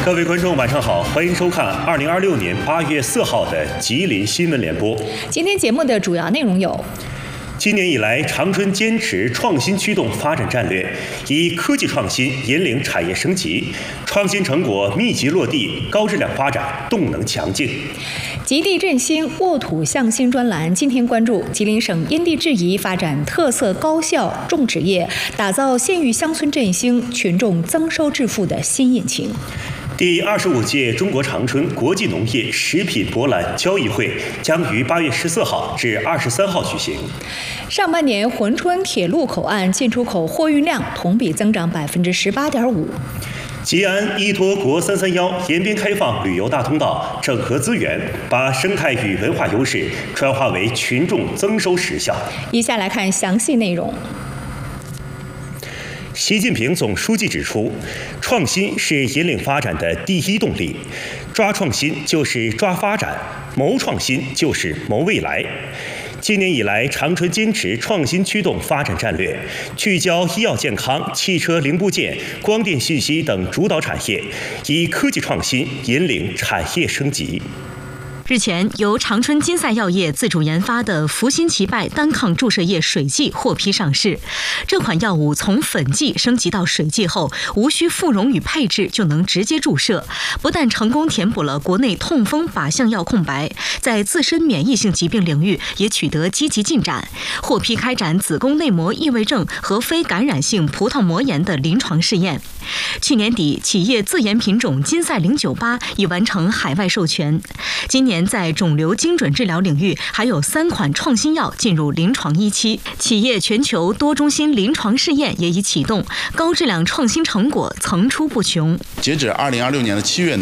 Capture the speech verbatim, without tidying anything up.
各位观众，晚上好，欢迎收看二零二六年八月四号的吉林新闻联播。 今天节目的主要内容有： 今年以来，长春坚持创新驱动发展战略，以科技创新引领产业升级，创新成果密集落地，高质量发展，动能强劲。 极地振兴、沃土向新专栏今天关注吉林省因地制宜发展特色高效种植业，打造县域乡村振兴、群众增收致富的新引擎。 第二十五届中国长春国际农业食品博览交易会将于八月十四号至二十三号举行。 上半年珲春铁路口岸进出口货运量同比增长百分之十八点五。 吉安依托国三三幺延边开放旅游大通道，整合资源，把生态与文化优势转化为群众增收实效。 以下来看详细内容。 习近平总书记指出，创新是引领发展的第一动力，抓创新就是抓发展，谋创新就是谋未来。今年以来，长春坚持创新驱动发展战略，聚焦医药健康、汽车零部件、光电信息等主导产业，以科技创新引领产业升级。 日前，由长春金赛药业自主研发的福新奇拜单抗注射液水剂获批上市。这款药物从粉剂升级到水剂后，无需复溶与配置就能直接注射，不但成功填补了国内痛风靶向药空白，在自身免疫性疾病领域也取得积极进展，获批开展子宫内膜异位症和非感染性葡萄膜炎的临床试验。去年底，企业自研品种金赛零九八已完成海外授权。今年在肿瘤精准治疗领域，还有三款创新药进入临床一期，企业全球多中心临床试验也已启动，高质量创新成果层出不穷。 截止二零二六年的七月呢，